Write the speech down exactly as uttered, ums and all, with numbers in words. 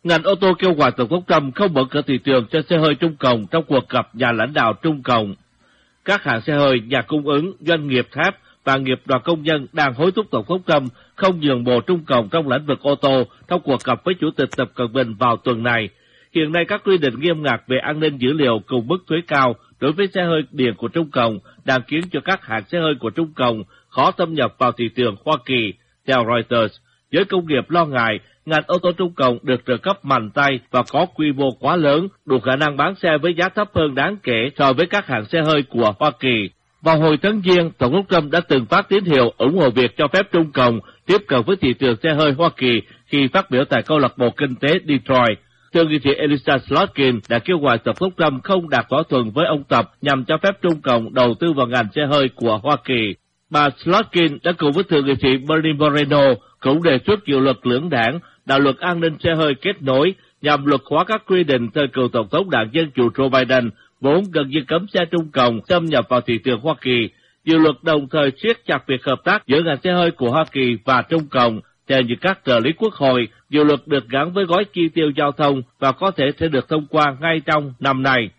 Ngành ô tô kêu gọi Tổng thống Trump không mở cửa thị trường cho xe hơi Trung Cộng trong cuộc gặp nhà lãnh đạo Trung Cộng. Các hãng xe hơi, nhà cung ứng, doanh nghiệp thép và nghiệp đoàn công nhân đang hối thúc Tổng thống Trump không nhường bộ Trung Cộng trong lĩnh vực ô tô trong cuộc gặp với Chủ tịch Tập Cận Bình vào tuần này. Hiện nay các quy định nghiêm ngặt về an ninh dữ liệu cùng mức thuế cao đối với xe hơi điện của Trung Cộng đang khiến cho các hãng xe hơi của Trung Cộng khó thâm nhập vào thị trường Hoa Kỳ. Theo Reuters, giới công nghiệp lo ngại ngành ô tô Trung Cộng được trợ cấp mạnh tay và có quy mô quá lớn, đủ khả năng bán xe với giá thấp hơn đáng kể so với các hãng xe hơi của Hoa Kỳ. Vào hồi tháng Giêng, Tổng thống Trump đã từng phát tín hiệu ủng hộ việc cho phép Trung Cộng tiếp cận với thị trường xe hơi Hoa Kỳ khi phát biểu tại câu lạc bộ kinh tế Detroit. Thượng nghị sĩ Lisa Slotkin đã kêu gọi Tổng thống Trump không đạt thỏa thuận với ông Tập nhằm cho phép Trung Cộng đầu tư vào ngành xe hơi của Hoa Kỳ. Bà Slotkin đã cùng với Thượng nghị sĩ Bernie Moreno cũng đề xuất dự luật lưỡng đảng, đạo luật an ninh xe hơi kết nối nhằm luật hóa các quy định thời cựu Tổng thống đảng Dân Chủ Joe Biden vốn gần như cấm xe Trung Cộng xâm nhập vào thị trường Hoa Kỳ. Dự luật đồng thời siết chặt việc hợp tác giữa ngành xe hơi của Hoa Kỳ và Trung Cộng. Theo như các trợ lý quốc hội, dự luật được gắn với gói chi tiêu giao thông và có thể sẽ được thông qua ngay trong năm nay.